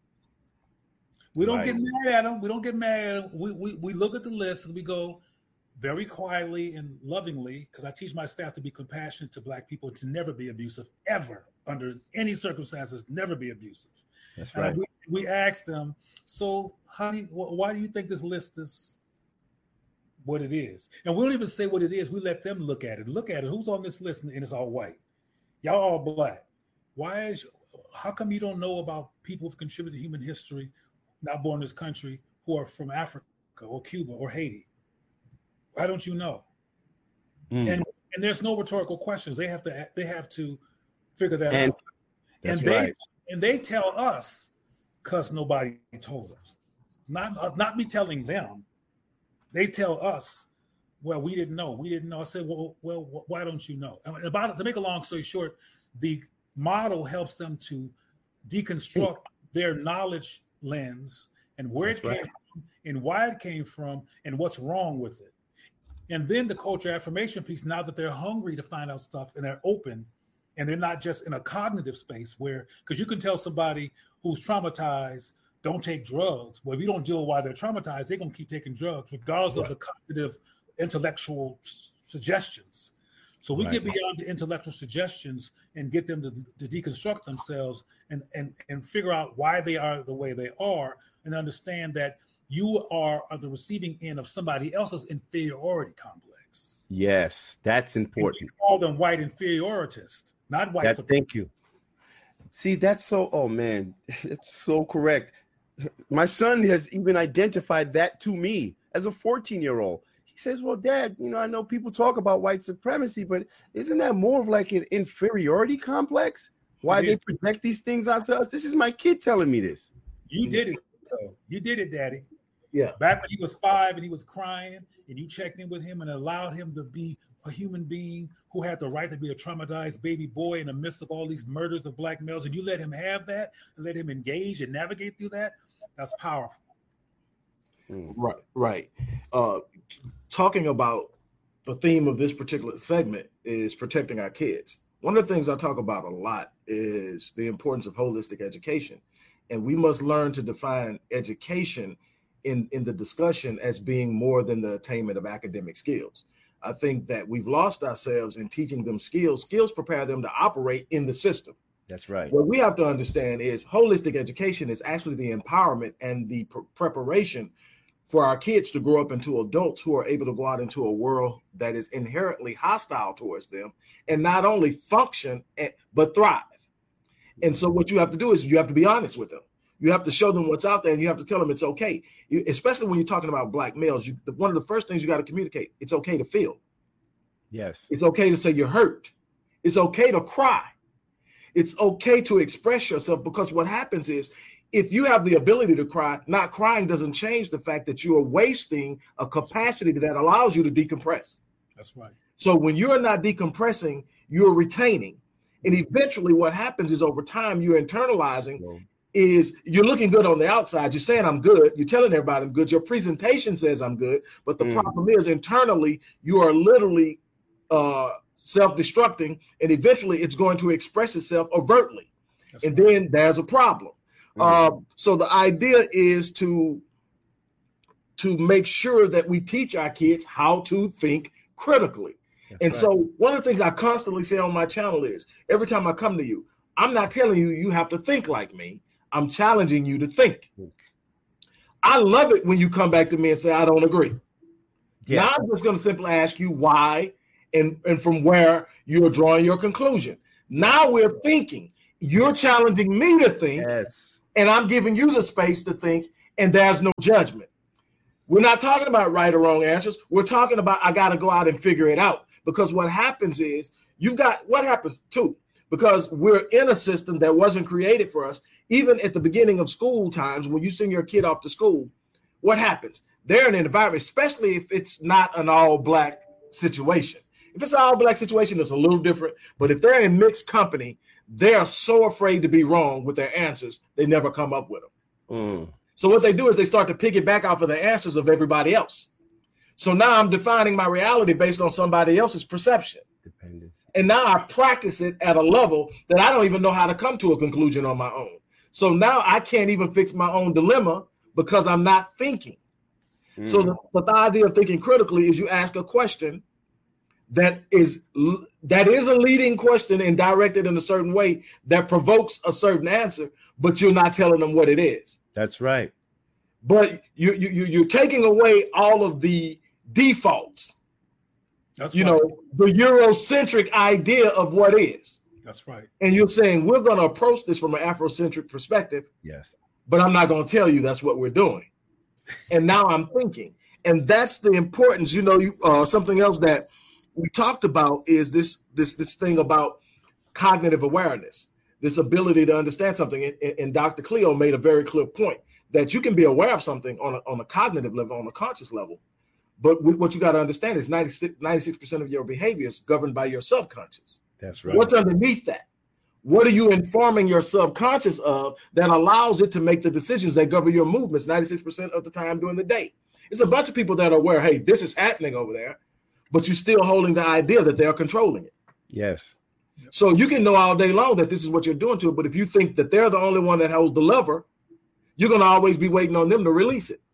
Speaker 1: We don't right. get mad at them. We don't get mad at them. We, we, we look at the list and we go very quietly and lovingly, because I teach my staff to be compassionate to Black people and to never be abusive, ever, under any circumstances, never be abusive.
Speaker 2: That's right.
Speaker 1: And we, we ask them, so how do you, why do you think this list is what it is? And we don't even say what it is. We let them look at it. Look at it. Who's on this list? And it's all white. Y'all all Black. Why is, how come you don't know about people who've contributed to human history, not born in this country, who are from Africa or Cuba or Haiti? Why don't you know? Mm. And and there's no rhetorical questions. They have to they have to figure that
Speaker 2: and,
Speaker 1: out.
Speaker 2: That's
Speaker 1: and they
Speaker 2: right.
Speaker 1: and they tell us because nobody told us. Not uh, not me telling them. They tell us, well, we didn't know. We didn't know. I said, well, well, why don't you know? And about to make a long story short, the model helps them to deconstruct mm. their knowledge lens and where That's it came right. from and why it came from and what's wrong with it. And then the culture affirmation piece, now that they're hungry to find out stuff and they're open and they're not just in a cognitive space where, because you can tell somebody who's traumatized, don't take drugs. Well, if you don't deal with why they're traumatized, they're going to keep taking drugs regardless right. of the cognitive intellectual s- suggestions. So we right. get beyond the intellectual suggestions and get them to, to deconstruct themselves and, and, and figure out why they are the way they are and understand that you are at the receiving end of somebody else's inferiority complex.
Speaker 2: Yes, that's important.
Speaker 1: And we call them white inferioritists, not white
Speaker 2: that,
Speaker 1: supremacists.
Speaker 2: Thank you. See, that's so, oh man, it's so correct. My son has even identified that to me as a fourteen-year-old. He says, well, Dad, you know, I know people talk about white supremacy, but isn't that more of like an inferiority complex? Why they project these things onto us? This is my kid telling me this.
Speaker 1: You did it, though. You did it, Daddy.
Speaker 3: Yeah.
Speaker 1: Back when he was five and he was crying and you checked in with him and allowed him to be a human being who had the right to be a traumatized baby boy in the midst of all these murders of Black males, and you let him have that and let him engage and navigate through that, that's powerful.
Speaker 3: Right, right. Uh, talking about the theme of this particular segment is protecting our kids. One of the things I talk about a lot is the importance of holistic education. And we must learn to define education in, in the discussion as being more than the attainment of academic skills. I think that we've lost ourselves in teaching them skills. Skills prepare them to operate in the system.
Speaker 2: That's right.
Speaker 3: What we have to understand is holistic education is actually the empowerment and the pr- preparation for our kids to grow up into adults who are able to go out into a world that is inherently hostile towards them and not only function, but thrive. And so what you have to do is you have to be honest with them. You have to show them what's out there and you have to tell them it's okay. You, especially when you're talking about Black males, you, one of the first things you got to communicate, it's okay to feel.
Speaker 2: Yes.
Speaker 3: It's okay to say you're hurt. It's okay to cry. It's okay to express yourself, because what happens is if you have the ability to cry, not crying doesn't change the fact that you are wasting a capacity that allows you to decompress.
Speaker 1: That's right.
Speaker 3: So when you're not decompressing, you're retaining. And eventually what happens is over time you're internalizing no. is you're looking good on the outside. You're saying I'm good. You're telling everybody I'm good. Your presentation says I'm good. But the mm. problem is internally you are literally uh, self-destructing, and eventually it's going to express itself overtly. That's and right. then there's a problem. Mm. Uh, so the idea is to, to make sure that we teach our kids how to think critically. That's and right. so one of the things I constantly say on my channel is every time I come to you, I'm not telling you you have to think like me. I'm challenging you to think. I love it when you come back to me and say, I don't agree. Yeah. Now I'm just going to simply ask you why and, and from where you're drawing your conclusion. Now we're thinking. You're challenging me to think,
Speaker 2: yes.
Speaker 3: and I'm giving you the space to think, and there's no judgment. We're not talking about right or wrong answers. We're talking about I got to go out and figure it out. Because what happens is you've got what happens too, because we're in a system that wasn't created for us. Even at the beginning of school times, when you send your kid off to school, what happens? They're in an environment, especially if it's not an all black situation. If it's an all black situation, it's a little different. But if they're in mixed company, they are so afraid to be wrong with their answers, they never come up with them.
Speaker 2: Mm.
Speaker 3: So what they do is they start to piggyback off of the answers of everybody else. So now I'm defining my reality based on somebody else's perception.
Speaker 2: Dependence.
Speaker 3: And now I practice it at a level that I don't even know how to come to a conclusion on my own. So now I can't even fix my own dilemma because I'm not thinking. Mm. So the, but the idea of thinking critically is you ask a question that is that is a leading question and directed in a certain way that provokes a certain answer, but you're not telling them what it is.
Speaker 2: That's right.
Speaker 3: But you you you're taking away all of the defaults.
Speaker 1: That's
Speaker 3: you
Speaker 1: right.
Speaker 3: know, the Eurocentric idea of what is.
Speaker 1: That's right.
Speaker 3: And you're saying we're going to approach this from an Afrocentric perspective.
Speaker 2: Yes.
Speaker 3: But I'm not going to tell you that's what we're doing. And now I'm thinking, and that's the importance. You know, you, uh, something else that we talked about is this this this thing about cognitive awareness, this ability to understand something. And, and Doctor Cleo made a very clear point that you can be aware of something on a, on a cognitive level, on a conscious level. But we, what you got to understand is ninety-six percent of your behavior is governed by your subconscious.
Speaker 2: That's right.
Speaker 3: What's underneath that? What are you informing your subconscious of that allows it to make the decisions that govern your movements ninety-six percent of the time during the day? It's a bunch of people that are aware, hey, this is happening over there, but you're still holding the idea that they're controlling it.
Speaker 2: Yes.
Speaker 3: So you can know all day long that this is what you're doing to it, but if you think that they're the only one that holds the lever, you're going to always be waiting on them to release it.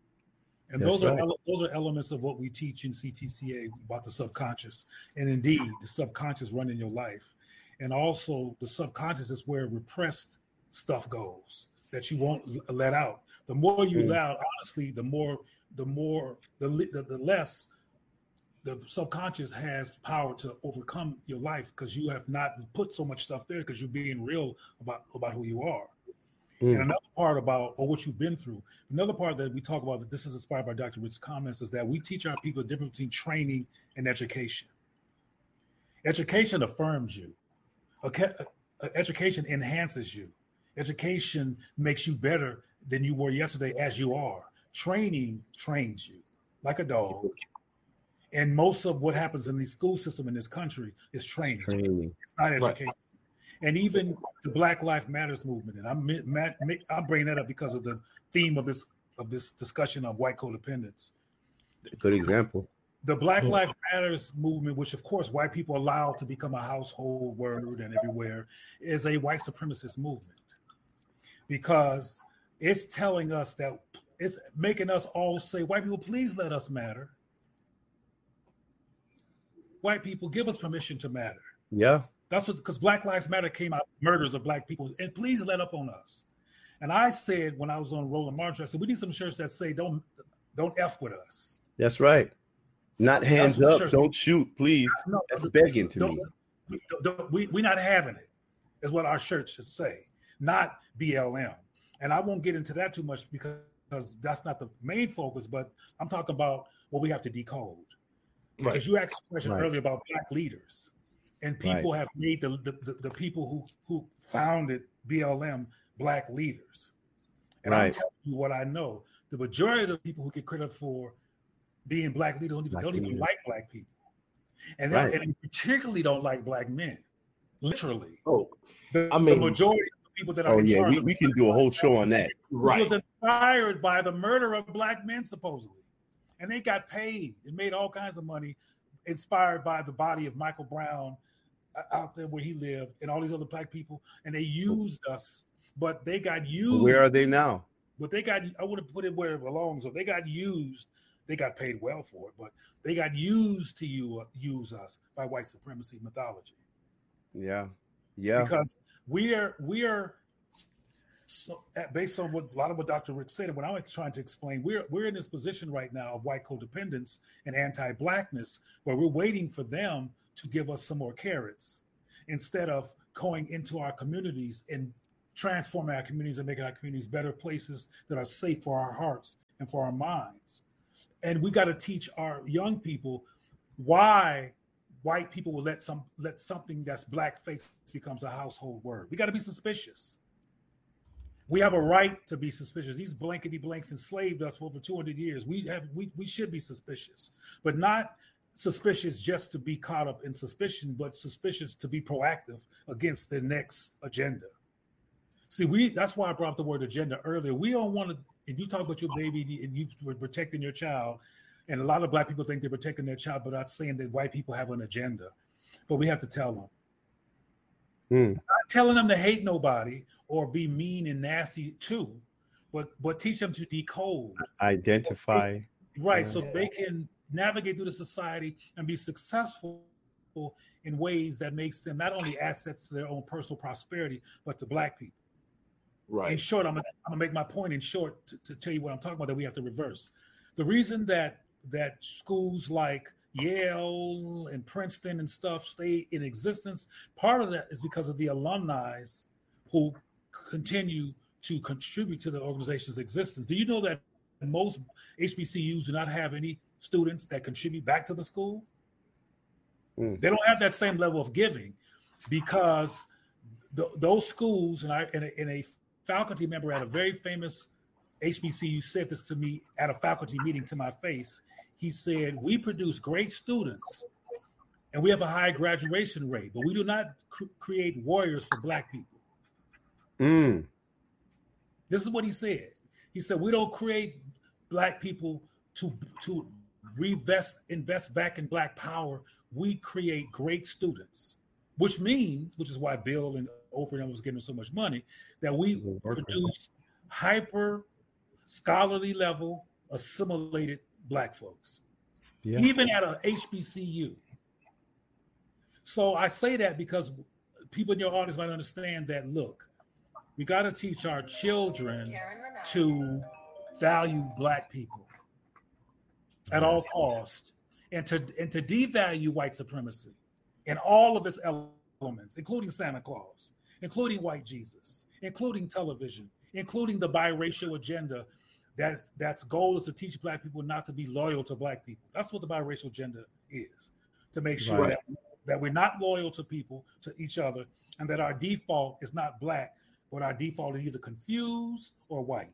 Speaker 1: And
Speaker 2: That's
Speaker 1: those are
Speaker 2: right.
Speaker 1: ele- those are elements of what we teach in C T C A about the subconscious, and indeed the subconscious running your life, and also the subconscious is where repressed stuff goes that you won't l- let out. The more you
Speaker 2: Mm.
Speaker 1: let out, honestly, the more the more the li- the, the less the subconscious has power to overcome your life because you have not put so much stuff there because you're being real about about who you are.
Speaker 2: Mm.
Speaker 1: And another part about or what you've been through, another part that we talk about that this is inspired by Doctor Rich's comments is that we teach our people the difference between training and education. Education affirms you. Okay, education enhances you. Education makes you better than you were yesterday as you are. Training trains you like a dog. And most of what happens in the school system in this country is training.
Speaker 2: Training.
Speaker 1: It's not
Speaker 3: Right.
Speaker 1: education. And even the Black Lives Matters movement, and I'm I'm bringing that up because of the theme of this of this discussion of white codependence.
Speaker 2: Good example.
Speaker 1: The Black Lives Matters movement, which of course white people allow to become a household word and everywhere, is a white supremacist movement because it's telling us that it's making us all say, white people, please let us matter. White people, give us permission to matter.
Speaker 2: Yeah.
Speaker 1: That's what, because Black Lives Matter came out, murders of black people, and please let up on us. And I said when I was on Roland Martin, I said we need some shirts that say don't don't F with us.
Speaker 2: That's right. Not hands
Speaker 1: what
Speaker 2: up,
Speaker 1: shirts-
Speaker 2: don't shoot, please.
Speaker 1: No,
Speaker 2: That's begging to
Speaker 1: don't-
Speaker 2: me.
Speaker 1: We, don't- we we not having it, is what our shirts should say, not B L M. And I won't get into that too much because, because that's not the main focus. But I'm talking about what we have to decode.
Speaker 3: Right.
Speaker 1: Because you asked a question
Speaker 2: Right.
Speaker 1: earlier about black leaders, and people have made the the, the the people who who founded B L M black leaders. And I'm
Speaker 2: Right.
Speaker 1: telling you what I know. The majority of the people who get credit for being black leaders don't even,
Speaker 2: Black
Speaker 1: don't even
Speaker 2: leaders.
Speaker 1: like black people. And they,
Speaker 2: Right.
Speaker 1: and they particularly don't like black men. Literally.
Speaker 3: Oh,
Speaker 1: The,
Speaker 3: I mean-
Speaker 1: the majority of the people that are
Speaker 2: Oh
Speaker 1: in
Speaker 2: yeah,
Speaker 1: charge
Speaker 2: we,
Speaker 1: of
Speaker 2: we can do a whole show on that.
Speaker 3: right.
Speaker 1: was inspired by the murder of black men, supposedly. And they got paid and made all kinds of money, inspired by the body of Michael Brown uh, out there where he lived and all these other black people. And they used us, but they got used.
Speaker 2: Where are they now?
Speaker 1: But they got, I would have put it where it belongs. So they got used. They got paid well for it, but they got used to you, uh, use us by white supremacy mythology.
Speaker 2: Yeah. Yeah.
Speaker 1: Because we are we are so based on what a lot of what Doctor Rick said, and what I was trying to explain, we're we're in this position right now of white codependence and anti-blackness, where we're waiting for them to give us some more carrots instead of going into our communities and transforming our communities and making our communities better places that are safe for our hearts and for our minds. And we got to teach our young people why white people will let some let something that's blackface becomes a household word. We got to be suspicious. We have a right to be suspicious. These blankety blanks enslaved us for over two hundred years. We have we we should be suspicious, but not suspicious just to be caught up in suspicion, but suspicious to be proactive against the next agenda. See, we that's why I brought up the word agenda earlier. We don't want to, and you talk about your baby and you were protecting your child, and a lot of black people think they're protecting their child, but not saying that white people have an agenda. But we have to tell them. Mm. Not telling them to hate nobody or be mean and nasty too, but but teach them to decode.
Speaker 2: Identify.
Speaker 1: Right, so they can navigate through the society and be successful in ways that makes them not only assets to their own personal prosperity, but to black people. Right. In short, I'm gonna, I'm gonna make my point in short to, to tell you what I'm talking about that we have to reverse. The reason that that schools like Yale and Princeton and stuff stay in existence, part of that is because of the alumni who continue to contribute to the organization's existence. Do you know that most H B C Us do not have any students that contribute back to the school? Mm. They don't have that same level of giving because the, those schools, and I and a, and a faculty member at a very famous H B C U said this to me at a faculty meeting to my face. He said, we produce great students and we have a high graduation rate, but we do not cr- create warriors for black people. Mm. This is what he said. He said, we don't create black people to, to reinvest, invest back in black power. We create great students, which means, which is why Bill and Oprah was getting so much money, that we produce hyper scholarly level assimilated black folks, yeah. even at a H B C U. So I say that because people in your audience might understand that, look, we got to teach our children to value black people at all costs and to, and to devalue white supremacy in all of its elements, including Santa Claus, including white Jesus, including television, including the biracial agenda. That's that's goal is to teach black people not to be loyal to black people. That's what the biracial agenda is, to make sure right. that, that we're not loyal to people, to each other, and that our default is not black, but our default is either confused or white.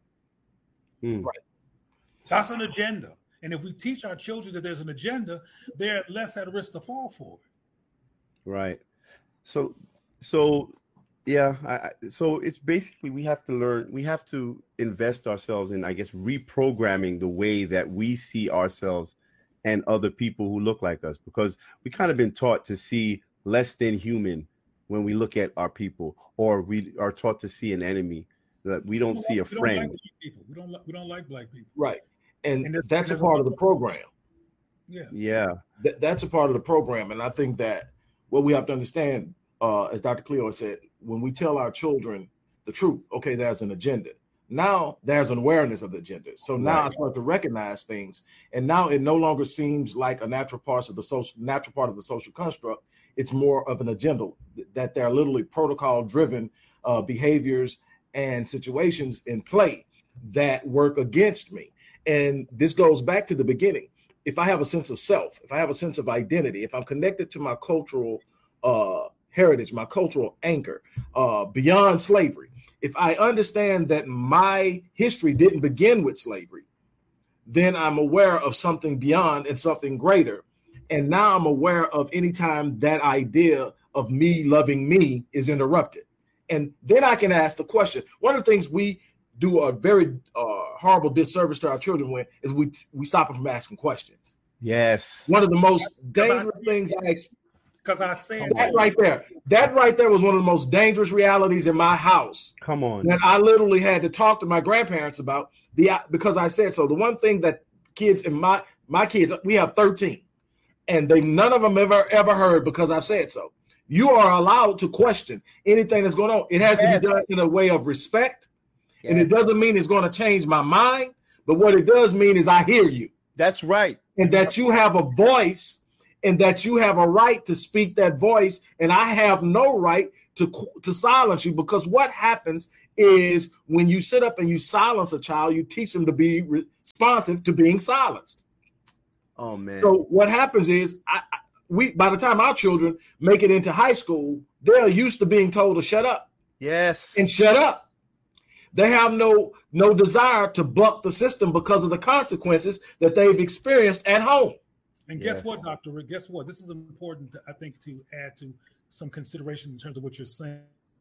Speaker 1: Mm. Right. That's an agenda. And if we teach our children that there's an agenda, they're less at risk to fall for it.
Speaker 2: Right. So, so yeah. I, so it's basically we have to learn, we have to invest ourselves in, I guess, reprogramming the way that we see ourselves and other people who look like us, because we kind of been taught to see less than human when we look at our people, or we are taught to see an enemy that we don't we see like, a friend.
Speaker 1: Don't like people. We don't. We don't like black people.
Speaker 3: Right, and, and that's a part of the program.
Speaker 2: Yeah, yeah,
Speaker 3: Th- that's a part of the program, and I think that what we have to understand, uh, as Doctor Cleo said, when we tell our children the truth, okay, there's an agenda. Now there's an awareness of the agenda. So now right. I start to recognize things, and now it no longer seems like a natural part of the social, natural part of the social construct. It's more of an agenda, that there are literally protocol-driven uh, behaviors and situations in play that work against me. And this goes back to the beginning. If I have a sense of self, if I have a sense of identity, if I'm connected to my cultural uh, heritage, my cultural anchor, uh, beyond slavery, if I understand that my history didn't begin with slavery, then I'm aware of something beyond and something greater. And now I'm aware of any time that idea of me loving me is interrupted. And then I can ask the question. One of the things we do a very uh, horrible disservice to our children with is we we stop them from asking questions.
Speaker 2: Yes.
Speaker 3: One of the most dangerous I things I
Speaker 1: because I said
Speaker 3: that right there. That right there was one of the most dangerous realities in my house.
Speaker 2: Come on.
Speaker 3: That I literally had to talk to my grandparents about the because I said so. The one thing that kids in my my kids, we have thirteen, and they none of them ever ever heard because I've said so. You are allowed to question anything that's going on. It has to be done in a way of respect. Yeah. And it doesn't mean it's going to change my mind, but what it does mean is I hear you.
Speaker 2: That's right.
Speaker 3: And that you have a voice and that you have a right to speak that voice. And I have no right to, to silence you, because what happens is when you sit up and you silence a child, you teach them to be responsive to being silenced.
Speaker 2: Oh, man.
Speaker 3: So what happens is I, I, we by the time our children make it into high school, they're used to being told to shut up.
Speaker 2: Yes.
Speaker 3: And shut up. They have no no desire to buck the system because of the consequences that they've experienced at home.
Speaker 1: And guess
Speaker 2: yes.
Speaker 1: what, Doctor Rick? Guess what? This is important, I think, to add to some consideration in terms of what you're saying.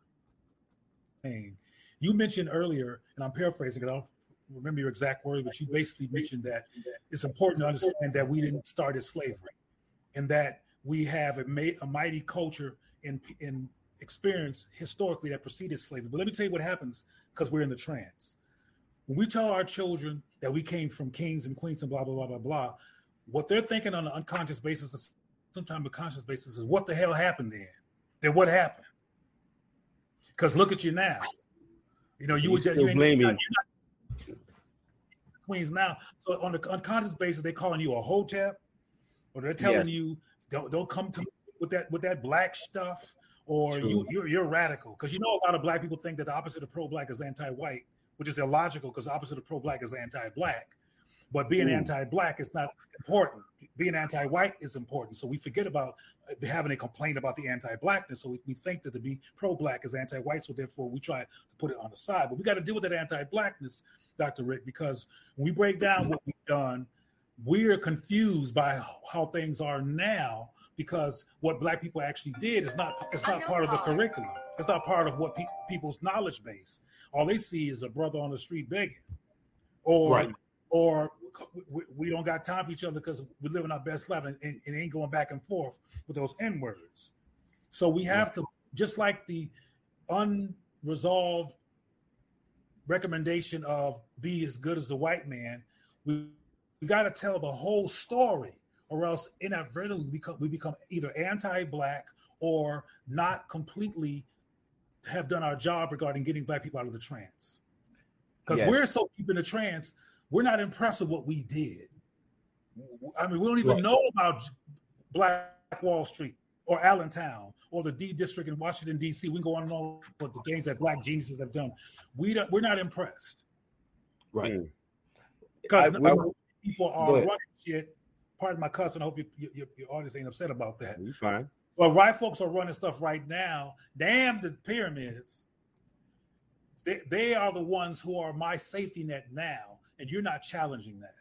Speaker 1: You mentioned earlier, and I'm paraphrasing because I don't remember your exact word, but you basically mentioned that it's important to understand that we didn't start as slavery, and that we have a, ma- a mighty culture in in experience historically that preceded slavery. But let me tell you what happens because we're in the trance. When we tell our children that we came from kings and queens and blah, blah, blah, blah, blah, what they're thinking on an unconscious basis, sometimes a conscious basis, is what the hell happened then? Then what happened? Because look at you now. You know, you were just you
Speaker 2: blaming
Speaker 1: you're not queens now. So on the unconscious basis, they're calling you a hotep, or they're telling yeah. you don't don't come to me with that with that black stuff. Or True. you, you're, you're radical. Because you know a lot of black people think that the opposite of pro-black is anti-white, which is illogical because the opposite of pro-black is anti-black. But being Ooh. anti-black is not important. Being anti-white is important. So we forget about having a complaint about the anti-blackness. So we, we think that to be pro-black is anti-white. So therefore we try to put it on the side. But we got to deal with that anti-blackness, Doctor Rick, because when we break down what we've done, we're confused by how things are now. Because what black people actually did is not it's not part of the curriculum. It's not part of what pe- people's knowledge base. All they see is a brother on the street begging, or right. or we, we don't got time for each other because we're living our best life and, and, and ain't going back and forth with those N words. So we have yeah. to, just like the unresolved recommendation of be as good as the white man, we we got to tell the whole story. Or else inadvertently we become, we become either anti-black or not completely have done our job regarding getting black people out of the trance. Because yes. we're so deep in the trance, we're not impressed with what we did. I mean, we don't even right. know about Black Wall Street or Allentown or the D District in Washington, D C. We can go on and on with the things that black geniuses have done. We don't, we're not impressed.
Speaker 3: Right.
Speaker 1: Because people are running shit. Pardon my cuss, and I hope you, you, your audience ain't upset about that.
Speaker 2: You're fine.
Speaker 1: Well, white folks are running stuff right now. Damn the pyramids. They, they are the ones who are my safety net now, and you're not challenging that.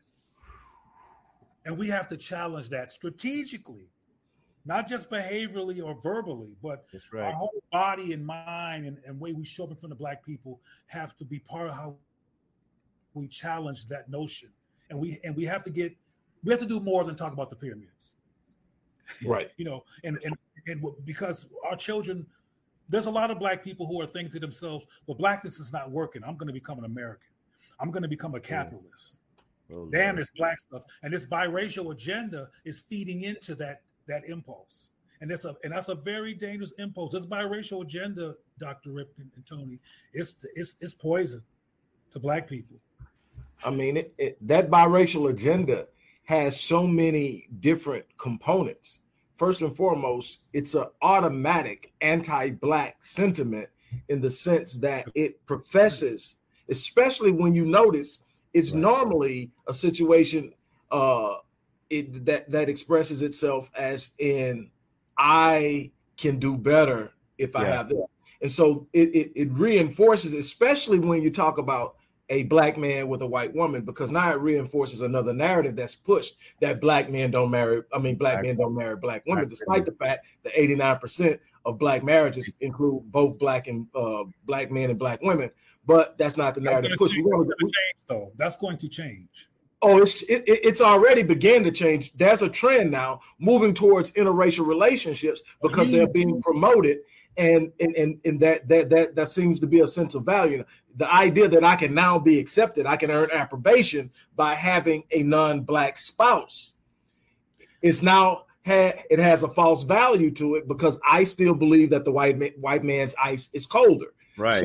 Speaker 1: And we have to challenge that strategically, not just behaviorally or verbally, but
Speaker 2: That's right.
Speaker 1: our whole body and mind and, and way we show up in front of black people have to be part of how we challenge that notion. And we and we have to get We have to do more than talk about the pyramids,
Speaker 3: right?
Speaker 1: You know, and and and because our children, there's a lot of black people who are thinking to themselves, "Well, blackness is not working. I'm going to become an American. I'm going to become a capitalist. Oh, Damn this black stuff." And this biracial agenda is feeding into that that impulse, and it's a and that's a very dangerous impulse. This biracial agenda, Doctor Ripken and Tony, it's it's it's poison to black people.
Speaker 3: I mean, it, it, that biracial agenda has so many different components. First and foremost, it's an automatic anti-black sentiment in the sense that it professes, especially when you notice it's right. normally a situation uh, it, that, that expresses itself as in, I can do better if yeah. I have this. And so it, it, it reinforces, especially when you talk about a black man with a white woman, because now it reinforces another narrative that's pushed that black men don't marry. I mean, black, black men don't marry black women, black despite women. the fact that eighty-nine percent of black marriages include both black and uh, black men and black women. But that's not the narrative pushed.
Speaker 1: Change, we change, though. That's going to change.
Speaker 3: Oh, it's it, it's already began to change. There's a trend now moving towards interracial relationships because mm-hmm. they're being promoted. And and and, and that, that that that seems to be a sense of value. The idea that I can now be accepted, I can earn approbation by having a non-black spouse. It's now ha- it has a false value to it because I still believe that the white man, white man's ice is colder.
Speaker 2: Right.
Speaker 3: So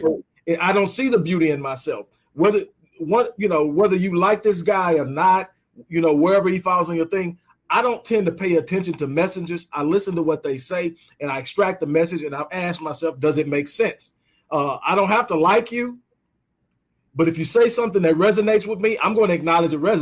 Speaker 3: And I don't see the beauty in myself. Whether what you know, whether you like this guy or not, you know, wherever he falls on your thing, I don't tend to pay attention to messengers. I listen to what they say and I extract the message and I ask myself, does it make sense? Uh, I don't have to like you, but if you say something that resonates with me, I'm going to acknowledge it resonates.